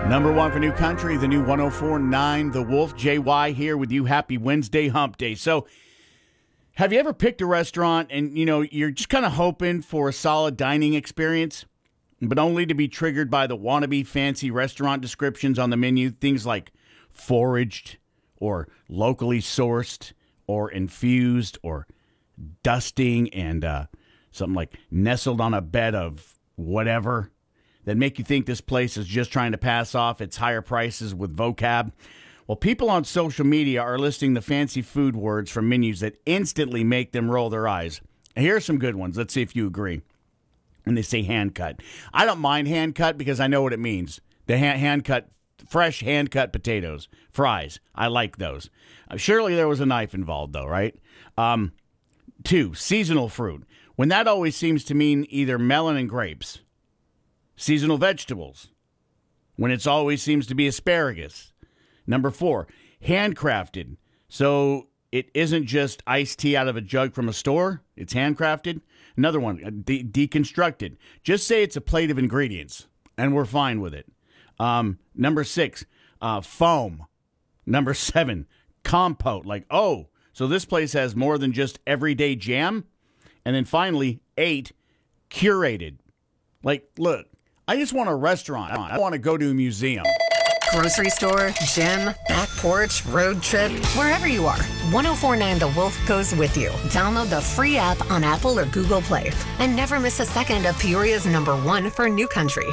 Number one for New Country, the new 104.9 The Wolf. JY here with you. Happy Wednesday, hump day. So, have you ever picked a restaurant and, you're just kind of hoping for a solid dining experience, but only to be triggered by the wannabe fancy restaurant descriptions on the menu? Things like foraged or locally sourced or infused or dusting and something like nestled on a bed of whatever that make you think this place is just trying to pass off its higher prices with vocab. Well, people on social media are listing the fancy food words from menus that instantly make them roll their eyes. Here are some good ones. Let's see if you agree. And they say hand cut. I don't mind hand cut because I know what it means. The hand cut, fresh hand cut potatoes, fries. I like those. Surely there was a knife involved though, right? 2, seasonal fruit. When that always seems to mean either melon and grapes. Seasonal vegetables, when it always seems to be asparagus. Number 4, handcrafted. So it isn't just iced tea out of a jug from a store. It's handcrafted. Another one, deconstructed. Just say it's a plate of ingredients, and we're fine with it. Number 6, foam. Number 7, compote. Like, oh, so this place has more than just everyday jam? And then finally, 8, curated. Like, look. I just want a restaurant. I want to go to a museum. Grocery store, gym, back porch, road trip, wherever you are, 104.9 The Wolf goes with you. Download the free app on Apple or Google Play and never miss a second of Peoria's number one for New Country.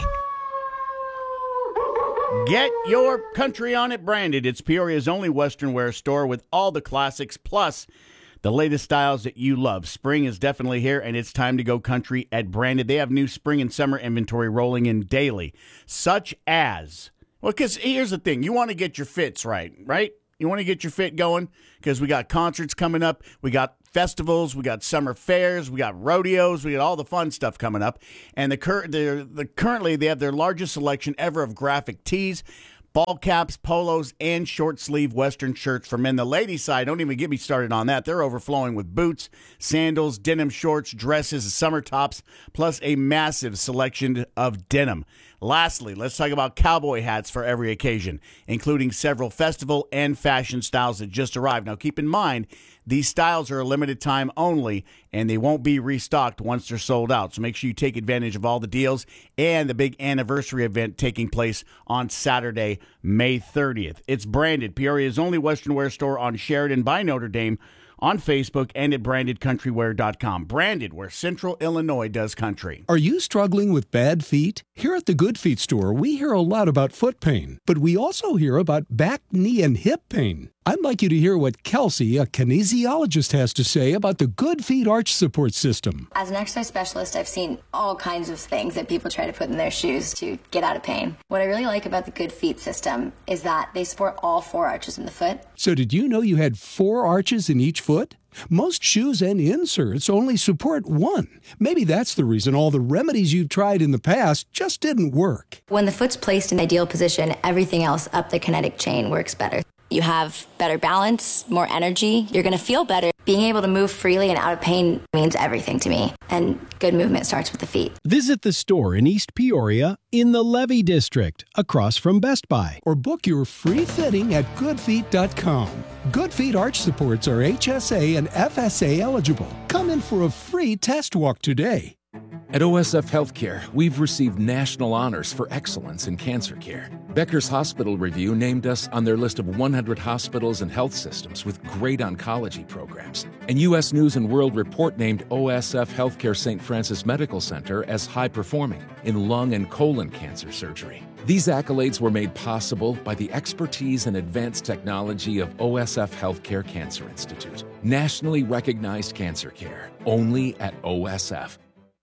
Get your country on it branded. It's Peoria's only Western wear store with all the classics plus the latest styles that you love. Spring is definitely here, and it's time to go country at Branded. They have new spring and summer inventory rolling in daily, such as, well, because here's the thing. You want to get your fits right? You want to get your fit going because we got concerts coming up. We got festivals. We got summer fairs. We got rodeos. We got all the fun stuff coming up. And currently they have their largest selection ever of graphic tees, ball caps, polos, and short-sleeve Western shirts for men. The ladies' side, don't even get me started on that. They're overflowing with boots, sandals, denim shorts, dresses, summer tops, plus a massive selection of denim. Lastly, let's talk about cowboy hats for every occasion, including several festival and fashion styles that just arrived. Now, keep in mind, these styles are a limited time only, and they won't be restocked once they're sold out. So make sure you take advantage of all the deals and the big anniversary event taking place on Saturday, May 30th. It's Branded, Peoria's only Western wear store on Sheridan by Notre Dame, on Facebook and at brandedcountrywear.com. Branded, where Central Illinois does country. Are you struggling with bad feet? Here at the Good Feet store, we hear a lot about foot pain, but we also hear about back, knee, and hip pain. I'd like you to hear what Kelsey, a kinesiologist, has to say about the Good Feet arch support system. As an exercise specialist, I've seen all kinds of things that people try to put in their shoes to get out of pain. What I really like about the Good Feet system is that they support all 4 arches in the foot. So did you know you had 4 arches in each foot? Most shoes and inserts only support 1. Maybe that's the reason all the remedies you've tried in the past just didn't work. When the foot's placed in the ideal position, everything else up the kinetic chain works better. You have better balance, more energy. You're going to feel better. Being able to move freely and out of pain means everything to me. And good movement starts with the feet. Visit the store in East Peoria in the Levy District, across from Best Buy. Or book your free fitting at goodfeet.com. Good Feet arch supports are HSA and FSA eligible. Come in for a free test walk today. At OSF Healthcare, we've received national honors for excellence in cancer care. Becker's Hospital Review named us on their list of 100 hospitals and health systems with great oncology programs. And U.S. News & World Report named OSF Healthcare St. Francis Medical Center as high-performing in lung and colon cancer surgery. These accolades were made possible by the expertise and advanced technology of OSF Healthcare Cancer Institute. Nationally recognized cancer care, only at OSF.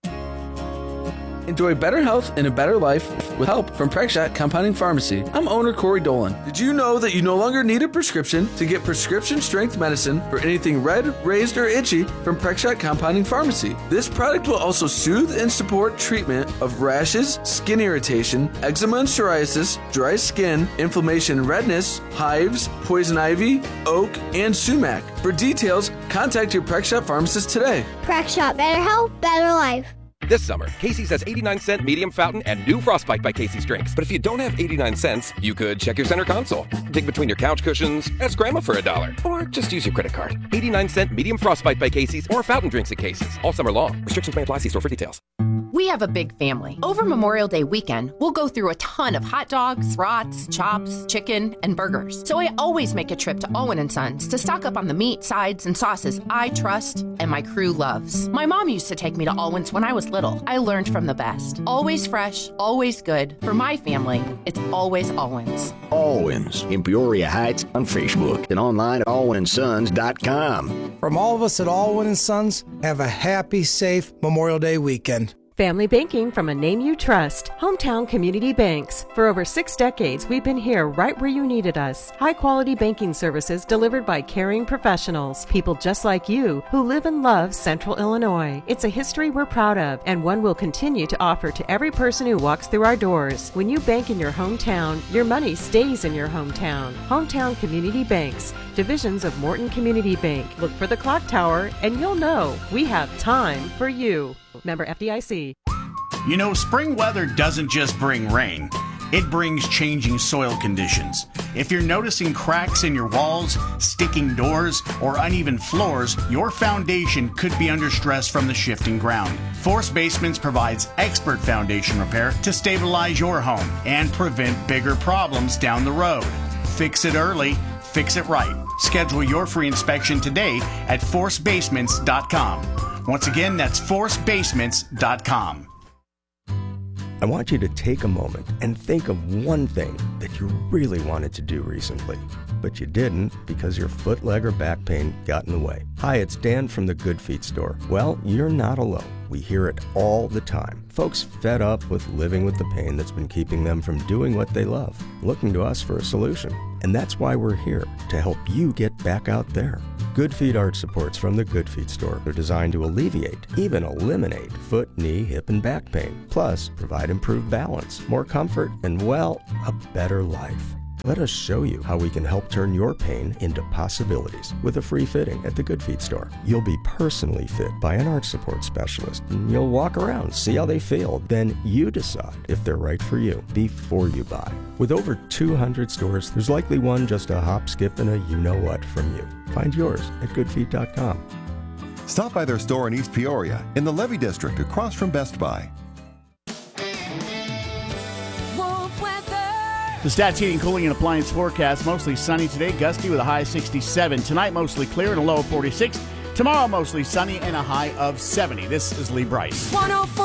Enjoy better health and a better life with help from Prexshot Compounding Pharmacy. I'm owner Corey Dolan. Did you know that you no longer need a prescription to get prescription strength medicine for anything red, raised, or itchy from Prexshot Compounding Pharmacy? This product will also soothe and support treatment of rashes, skin irritation, eczema and psoriasis, dry skin, inflammation and redness, hives, poison ivy, oak, and sumac. For details, contact your Prexshot pharmacist today. Prexshot, better health, better life. This summer, Casey's has 89-cent medium fountain and new Frostbite by Casey's drinks. But if you don't have 89 cents, you could check your center console, dig between your couch cushions, ask Grandma for $1, or just use your credit card. 89-cent medium Frostbite by Casey's or fountain drinks at Casey's. All summer long. Restrictions may apply. See store for details. We have a big family. Over Memorial Day weekend, we'll go through a ton of hot dogs, brats, chops, chicken, and burgers. So I always make a trip to Owen & Sons to stock up on the meat, sides, and sauces I trust and my crew loves. My mom used to take me to Alwyn's when I was little. I learned from the best. Always fresh, always good. For my family, it's always Alwyn's. Alwyn's in Peoria Heights on Facebook and online at alwynsons.com. From all of us at Alwyn & Sons, have a happy, safe Memorial Day weekend. Family banking from a name you trust. Hometown Community Banks. For over 6 decades, we've been here right where you needed us. High-quality banking services delivered by caring professionals. People just like you who live and love Central Illinois. It's a history we're proud of and one we'll continue to offer to every person who walks through our doors. When you bank in your hometown, your money stays in your hometown. Hometown Community Banks. Divisions of Morton Community Bank. Look for the clock tower and you'll know we have time for you. Member FDIC. You know, spring weather doesn't just bring rain. It brings changing soil conditions. If you're noticing cracks in your walls, sticking doors, or uneven floors, your foundation could be under stress from the shifting ground. Force Basements provides expert foundation repair to stabilize your home and prevent bigger problems down the road. Fix it early, fix it right. Schedule your free inspection today at forcebasements.com. Once again, that's forcebasements.com. I want you to take a moment and think of one thing that you really wanted to do recently, but you didn't because your foot, leg, or back pain got in the way. Hi, it's Dan from the Good Feet store. Well, you're not alone. We hear it all the time. Folks fed up with living with the pain that's been keeping them from doing what they love, looking to us for a solution. And that's why we're here, to help you get back out there. Good Feet arch supports from the Good Feet store are designed to alleviate, even eliminate, foot, knee, hip, and back pain. Plus, provide improved balance, more comfort, and, well, a better life. Let us show you how we can help turn your pain into possibilities with a free fitting at the Good Feet store. You'll be personally fit by an arch support specialist, and you'll walk around, see how they feel. Then you decide if they're right for you before you buy. With over 200 stores, there's likely one just a hop, skip, and a you-know-what from you. Find yours at goodfeet.com. Stop by their store in East Peoria in the Levy District across from Best Buy. The Stats Heating, Cooling, and Appliance forecast. Mostly sunny today, gusty with a high of 67. Tonight, mostly clear and a low of 46. Tomorrow, mostly sunny and a high of 70. This is Lee Bright. 104.